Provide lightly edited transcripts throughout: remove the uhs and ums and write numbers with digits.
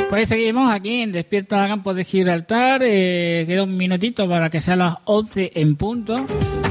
Pues seguimos aquí en Despierta a Campos de Gibraltar. Queda un minutito para que sean las 11 en punto.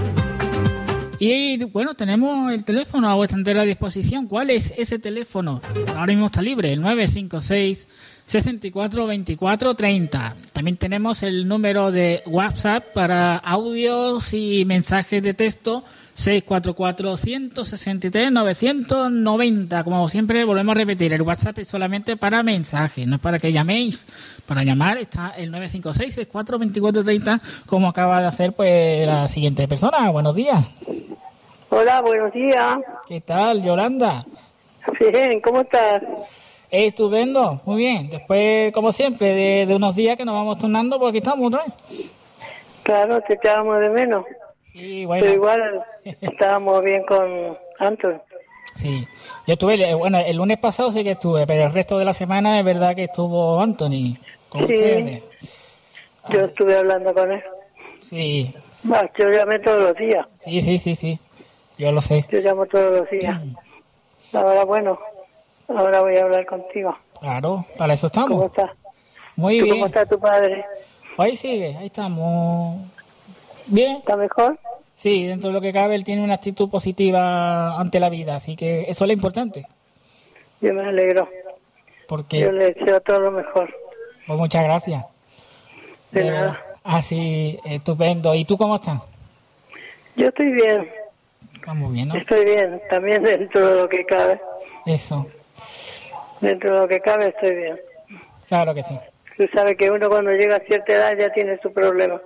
Y bueno, tenemos el teléfono a vuestra entera disposición. ¿Cuál es ese teléfono? Ahora mismo está libre, el 956 64 24 30. También tenemos el número de WhatsApp para audios y mensajes de texto 644 163 990. Como siempre volvemos a repetir, el WhatsApp es solamente para mensajes, no es para que llaméis. Para llamar está el 956 64 24 30, como acaba de hacer pues la siguiente persona. Buenos días. Hola, buenos días. ¿Qué tal, Yolanda? Bien, ¿cómo estás? Estupendo, muy bien. Después, como siempre, de unos días que nos vamos turnando, porque aquí estamos otra vez. Claro, te echábamos de menos. Sí, bueno. Pero igual estábamos bien con Anton. Sí, yo estuve, bueno, el lunes pasado sí que estuve, pero el resto de la semana es verdad que estuvo Anthony con ustedes. Yo estuve hablando con él. Sí. Bah, yo llamé todos los días. Sí, yo lo sé. Yo llamo todos los días. Ahora, bueno, ahora voy a hablar contigo. Claro, para eso estamos. ¿Cómo estás? Muy bien. ¿Cómo está tu padre? Ahí sigue, ahí estamos. Bien. ¿Está mejor? Sí, dentro de lo que cabe, él tiene una actitud positiva ante la vida, así que eso es lo importante. Yo me alegro. Porque yo le deseo todo lo mejor. Pues muchas gracias. De nada. Así, estupendo. ¿Y tú cómo estás? Yo estoy bien. Muy bien, ¿no? Estoy bien, también dentro de lo que cabe. Eso. Dentro de lo que cabe estoy bien. Claro que sí. Tú sabes que uno cuando llega a cierta edad ya tiene su problema.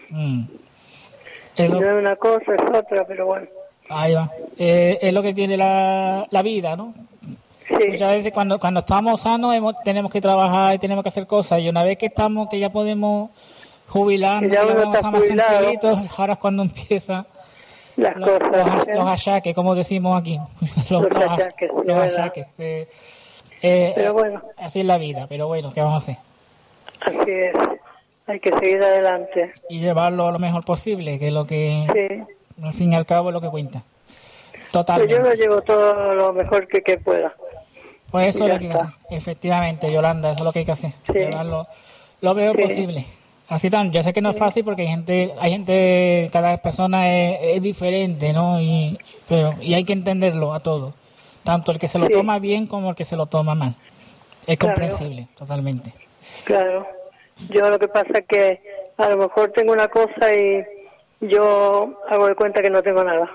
Eso... No es una cosa, es otra, pero bueno. Ahí va. Es lo que tiene la vida, ¿no? Sí. Muchas veces cuando estamos sanos tenemos que trabajar y tenemos que hacer cosas. Y una vez que estamos, que ya podemos jubilarnos, ya que uno vamos está más jubilado, tranquilitos, ahora es cuando empiezan las cosas. Los achaques, como decimos aquí. los achaques. Los achaques. Pero bueno. Así es la vida, pero bueno, ¿qué vamos a hacer? Así es. Hay que seguir adelante. Y llevarlo lo mejor posible, que es lo que, al fin y al cabo, es lo que cuenta. Totalmente. Pues yo lo llevo todo lo mejor que pueda. Pues eso es lo que hay que hacer. Efectivamente, Yolanda, eso es lo que hay que hacer. Llevarlo lo mejor posible. Así tan, yo sé que no es fácil porque hay gente, cada persona es diferente, ¿no? Pero hay que entenderlo a todos. Tanto el que se lo toma bien como el que se lo toma mal. Es comprensible, totalmente. Claro. Yo lo que pasa es que a lo mejor tengo una cosa y yo hago de cuenta que no tengo nada.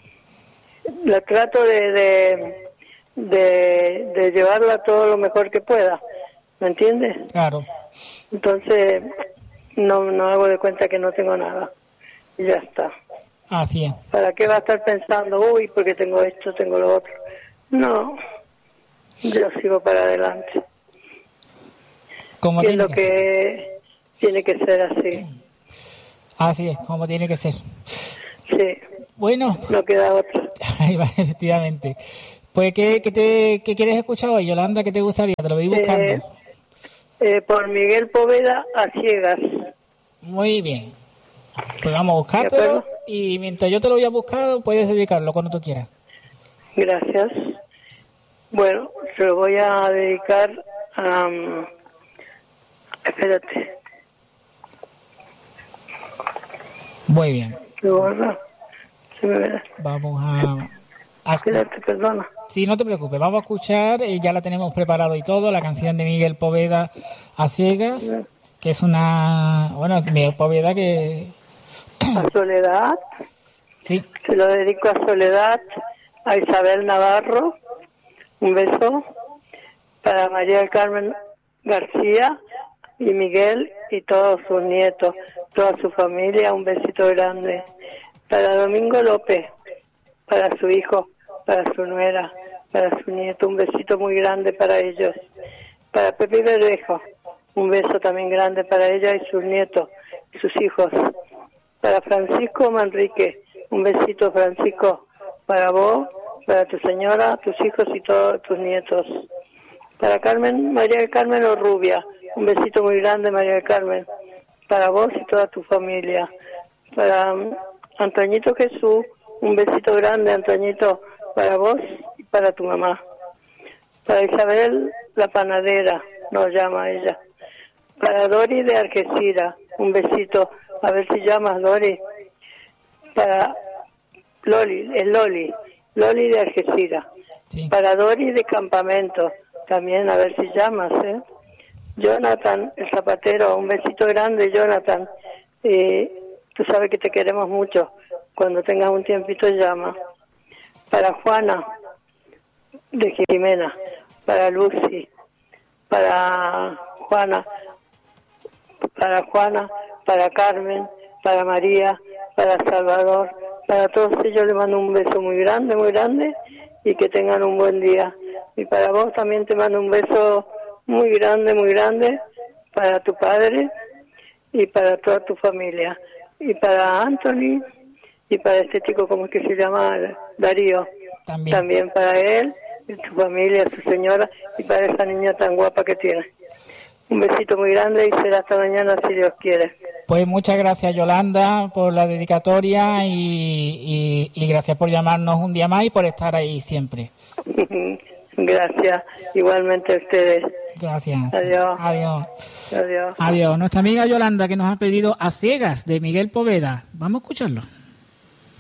La trato de llevarla todo lo mejor que pueda, ¿me entiendes? Claro. Entonces no hago de cuenta que no tengo nada y ya está. Así es. ¿Para qué va a estar pensando, uy, porque tengo esto, tengo lo otro? No, yo sigo para adelante. Como es lo que tiene que ser así. Así es, como tiene que ser. Sí. Bueno. No queda otra. Ahí va, efectivamente. Pues, ¿qué quieres escuchar hoy, Yolanda? ¿Qué te gustaría? Te lo voy buscando. Por Miguel Poveda, A Ciegas. Muy bien. Pues vamos a buscártelo y mientras yo te lo voy a buscar, puedes dedicarlo cuando tú quieras. Gracias. Bueno, se lo voy a dedicar a... espérate. Muy bien. Vamos a... Espérate, perdona. Sí, no te preocupes. Vamos a escuchar, ya la tenemos preparado y todo, la canción de Miguel Poveda, A Ciegas, que es una... Bueno, Miguel Poveda que... A Soledad. Sí. Se lo dedico a Soledad, a Isabel Navarro, un beso, para María del Carmen García y Miguel y todos sus nietos, toda su familia, un besito grande. Para Domingo López, para su hijo, para su nuera, para su nieto, un besito muy grande para ellos. Para Pepe Verdejo, un beso también grande para ella y sus nietos y sus hijos. Para Francisco Manrique, un besito, Francisco, para vos, para tu señora, tus hijos y todos tus nietos. Para Carmen, María del Carmen Orrubia, un besito muy grande, María del Carmen, para vos y toda tu familia. Para Antoñito Jesús, un besito grande, Antoñito, para vos y para tu mamá. Para Isabel la panadera, nos llama ella. Para Dori de Algeciras, un besito, a ver si llamas, Dori. Para Loli de Algeciras. Sí. Para Dori de Campamento, también a ver si llamas, Jonathan, el zapatero, un besito grande, Jonathan. Tú sabes que te queremos mucho. Cuando tengas un tiempito llama. Para Juana de Jimena, para Lucy, para Juana, para Carmen, para María, para Salvador, para todos ellos les mando un beso muy grande y que tengan un buen día. Y para vos también te mando un beso muy grande para tu padre y para toda tu familia. Y para Anthony y para este chico, ¿cómo es que se llama? Darío. También para él, y su familia, su señora, y para esa niña tan guapa que tiene. Un besito muy grande y será hasta mañana si Dios quiere. Pues muchas gracias, Yolanda, por la dedicatoria y gracias por llamarnos un día más y por estar ahí siempre. Gracias, igualmente a ustedes. Gracias. Adiós. Adiós. Nuestra amiga Yolanda, que nos ha pedido A Ciegas, de Miguel Poveda. Vamos a escucharlo.